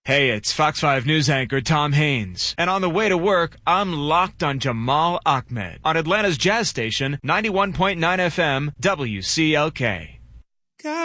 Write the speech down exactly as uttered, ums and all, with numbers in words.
Hey, it's Fox five News anchor Tom Haines. And on the way to work, I'm locked on Jamal Ahmed on Atlanta's jazz station, ninety-one point nine F M, W C L K.